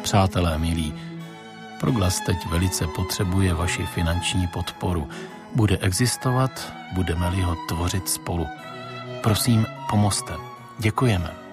Přátelé milí, Proglas teď velice potřebuje vaši finanční podporu. Bude existovat, budeme-li ho tvořit spolu. Prosím, pomozte. Děkujeme.